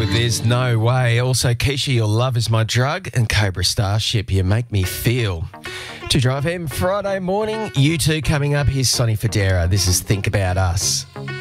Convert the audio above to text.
with this. No way. Also, Keisha, Your Love Is My Drug, and Cobra Starship, You Make Me Feel. To Drive Him Friday morning, U2 coming up. Here's Sonny Fodera. This is Think About Us.